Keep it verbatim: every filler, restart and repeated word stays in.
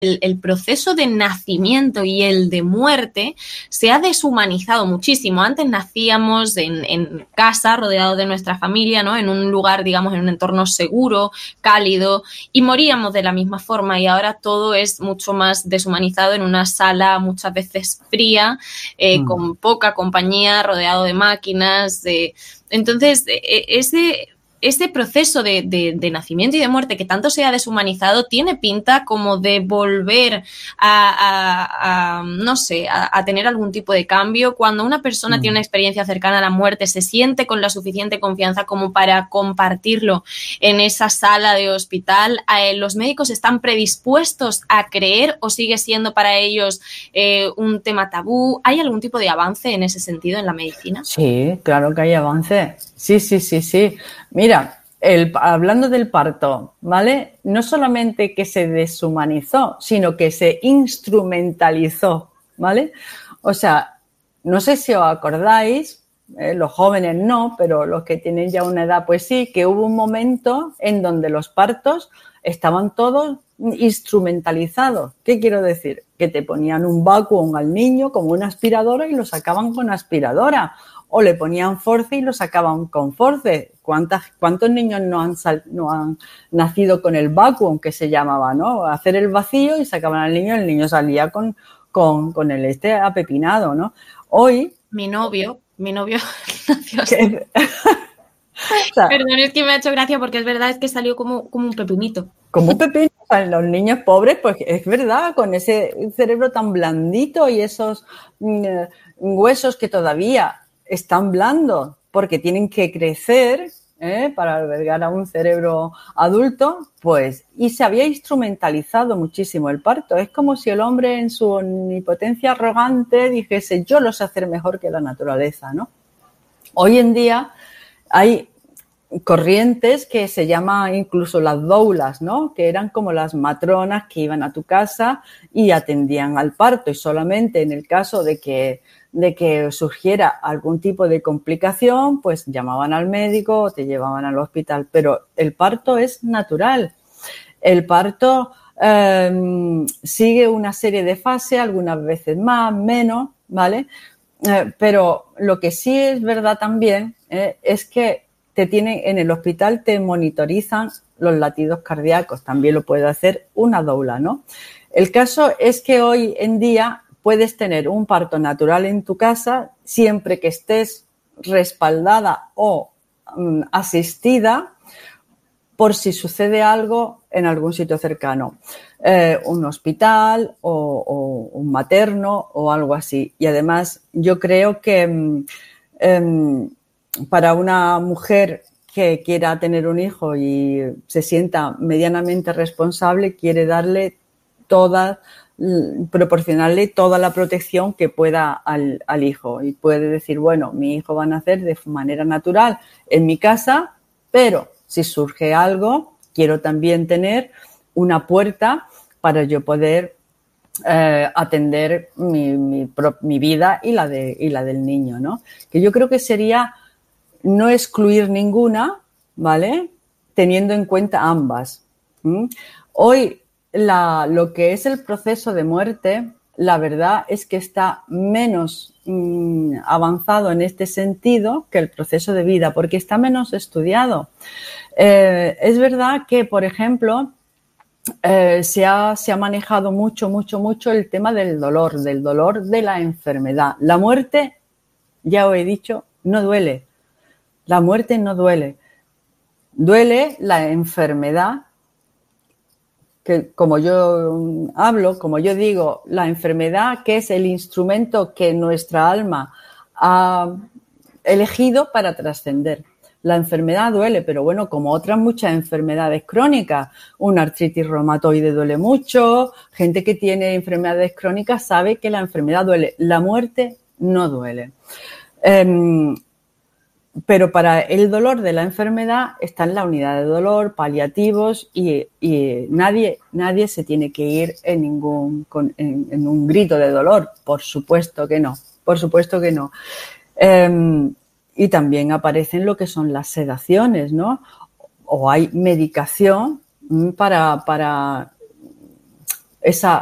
el, el proceso de nacimiento y el de muerte se ha deshumanizado muchísimo. Antes nacíamos en, en casa, rodeados de nuestra familia, ¿no? En un lugar, digamos, en un entorno seguro, cálido, y moríamos de la misma forma, y ahora todo es mucho más deshumanizado en una sala muchas veces fría, eh, mm. con poca compañía, rodeado de máquinas. De... Entonces, ese... Este proceso de, de, de nacimiento y de muerte que tanto se ha deshumanizado tiene pinta como de volver a, a, a no sé, a, a tener algún tipo de cambio. Cuando una persona mm. tiene una experiencia cercana a la muerte, se siente con la suficiente confianza como para compartirlo en esa sala de hospital, eh, ¿los médicos están predispuestos a creer o sigue siendo para ellos eh, un tema tabú? ¿Hay algún tipo de avance en ese sentido en la medicina? Sí, claro que hay avance. Sí, sí, sí, sí. Mira, el, hablando del parto, ¿vale? No solamente que se deshumanizó, sino que se instrumentalizó, ¿vale? O sea, no sé si os acordáis, eh, los jóvenes no, pero los que tienen ya una edad, pues sí, que hubo un momento en donde los partos estaban todos instrumentalizados. ¿Qué quiero decir? Que te ponían un vacuum al niño como una aspiradora y lo sacaban con aspiradora. O le ponían force y lo sacaban con force. ¿Cuántas, ¿Cuántos niños no han, sal, no han nacido con el vacuum, que se llamaba, ¿no? Hacer el vacío y sacaban al niño, el niño salía con, con, con el este apepinado, ¿no? Hoy... Mi novio, mi novio nació así. O sea, perdón, es que me ha hecho gracia porque es verdad, es que salió como, como un pepinito. Como un pepino. O sea, los niños pobres, pues es verdad, con ese cerebro tan blandito y esos mm, huesos que todavía están blandos porque tienen que crecer, ¿eh? Para albergar a un cerebro adulto, pues, y se había instrumentalizado muchísimo el parto. Es como si el hombre en su omnipotencia arrogante dijese, yo lo sé hacer mejor que la naturaleza, ¿no? Hoy en día hay corrientes que se llaman incluso las doulas, ¿no? Que eran como las matronas que iban a tu casa y atendían al parto, y solamente en el caso de que, de que surgiera algún tipo de complicación, pues llamaban al médico o te llevaban al hospital. Pero el parto es natural. El parto eh, sigue una serie de fases, algunas veces más, menos, ¿vale? Eh, pero lo que sí es verdad también eh, es que te tienen, en el hospital te monitorizan los latidos cardíacos, también lo puede hacer una doula, ¿no? El caso es que hoy en día puedes tener un parto natural en tu casa siempre que estés respaldada o um, asistida por si sucede algo en algún sitio cercano, eh, un hospital o, o un materno o algo así. Y además yo creo que um, um, para una mujer que quiera tener un hijo y se sienta medianamente responsable, quiere darle toda, proporcionarle toda la protección que pueda al, al hijo. Y puede decir, bueno, mi hijo va a nacer de manera natural en mi casa, pero si surge algo, quiero también tener una puerta para yo poder eh, atender mi, mi, mi vida y la, de, y la del niño, ¿no? Que yo creo que sería no excluir ninguna, ¿vale? Teniendo en cuenta ambas. ¿Mm? Hoy, la, lo que es el proceso de muerte, la verdad es que está menos mmm, avanzado en este sentido que el proceso de vida, porque está menos estudiado. Eh, es verdad que, por ejemplo, eh, se, ha, se ha manejado mucho, mucho, mucho el tema del dolor, del dolor de la enfermedad. La muerte, ya os he dicho, no duele. La muerte no duele. Duele la enfermedad, que como yo hablo, como yo digo, la enfermedad que es el instrumento que nuestra alma ha elegido para trascender. La enfermedad duele, pero bueno, como otras muchas enfermedades crónicas, una artritis reumatoide duele mucho, gente que tiene enfermedades crónicas sabe que la enfermedad duele. La muerte no duele. Eh, Pero para el dolor de la enfermedad está en la unidad de dolor, paliativos, y, y nadie, nadie se tiene que ir en, ningún, con, en, en un grito de dolor. Por supuesto que no, por supuesto que no. Eh, y también aparecen lo que son las sedaciones, ¿no? O hay medicación para, para esa